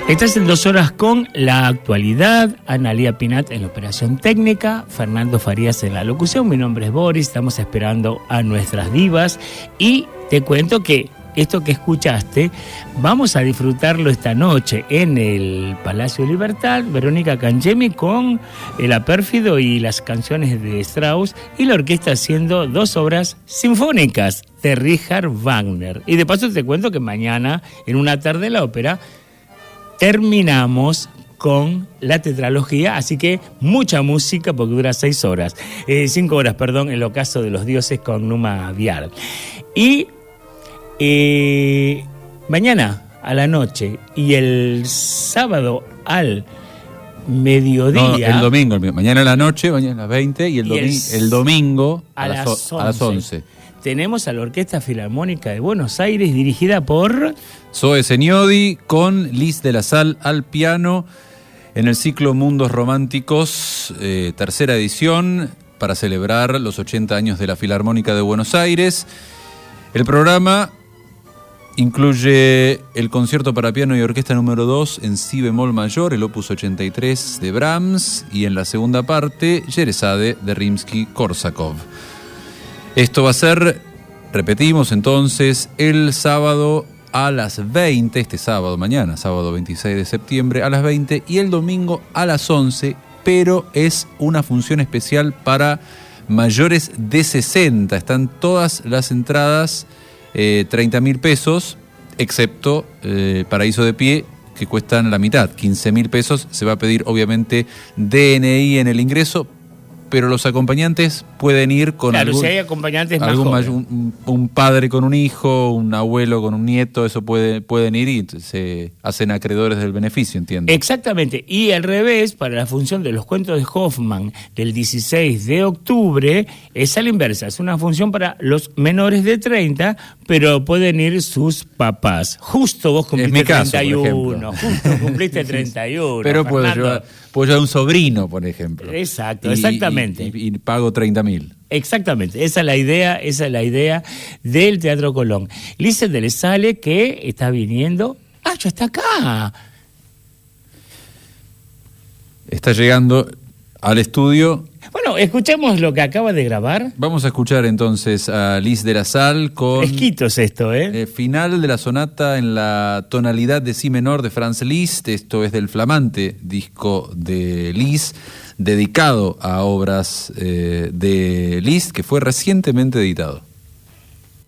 Estás en 2 horas con la actualidad. Analía Pinat en la operación técnica, Fernando Farías en la locución. Mi nombre es Boris, estamos esperando a nuestras divas. Y te cuento que esto que escuchaste, vamos a disfrutarlo esta noche en el Palacio de Libertad. Verónica Cangemi con El Apérfido y las canciones de Strauss, y la orquesta haciendo 2 obras sinfónicas de Richard Wagner. Y de paso te cuento que mañana, en una tarde de la ópera, terminamos con la tetralogía, así que mucha música porque dura 5 horas, perdón, El Ocaso de los Dioses con Numa Vial. Y mañana a la noche y el sábado al mediodía. No, el domingo, mañana a la noche, mañana a las 20 y el domingo a las 11. Tenemos a la Orquesta Filarmónica de Buenos Aires, dirigida por Zoe Seniodi, con Liz de la Sal al piano, en el ciclo Mundos Románticos, tercera edición, para celebrar los 80 años de la Filarmónica de Buenos Aires. El programa incluye el concierto para piano y orquesta número 2 en si bemol mayor, el opus 83 de Brahms, y en la segunda parte, Sherezade de Rimsky-Korsakov. Esto va a ser, repetimos entonces, el sábado a las 20, este sábado, mañana, sábado 26 de septiembre, a las 20, y el domingo a las 11, pero es una función especial para mayores de 60. Están todas las entradas, 30.000 pesos, excepto Paraíso de Pie, que cuestan la mitad, 15.000 pesos. Se va a pedir, obviamente, DNI en el ingreso, pero los acompañantes pueden ir con si hay acompañantes más jóvenes. Un padre con un hijo, un abuelo con un nieto, eso pueden ir y se hacen acreedores del beneficio, entiendo. Exactamente, y al revés, para la función de los cuentos de Hoffman del 16 de octubre, es a la inversa, es una función para los menores de 30, pero pueden ir sus papás. Justo vos cumpliste mi caso, 31, justo cumpliste 31. Pero puedo llevar un sobrino, por ejemplo. Exacto, exactamente. Y pago 30.000. Exactamente, esa es la idea del Teatro Colón. Liz de la Sal, que está viniendo. Ya está acá. Está llegando al estudio. Bueno, escuchemos lo que acaba de grabar. Vamos a escuchar entonces a Liz de la Sal con... Fresquitos esto, final de la sonata en la tonalidad de si menor de Franz Liszt. Esto es del flamante disco de Liszt, dedicado a obras de Liszt, que fue recientemente editado.